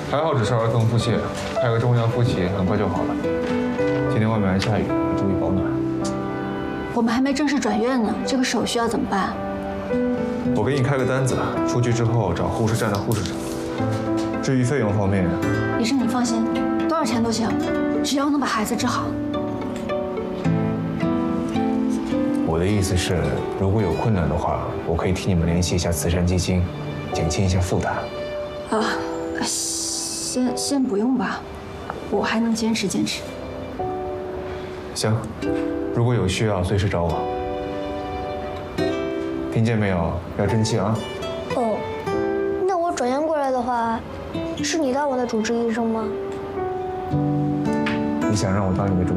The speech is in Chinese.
还好只是儿童腹泻，开个中药敷起，很快就好了。今天外面还下雨，你注意保暖。 我们还没正式转院呢，这个手续要怎么办？ 我给你开个单子，出去之后找护士站的护士长。至于费用方面， 医生你放心，多少钱都行，只要能把孩子治好。 我的意思是，如果有困难的话，我可以替你们联系一下慈善基金，减轻一下负担。 啊，先不用吧，我还能坚持坚持。 行，如果有需要，随时找我。听见没有？要争气啊！ 哦，那我转院过来的话，是你当我的主治医生吗？ 你想让我当你的主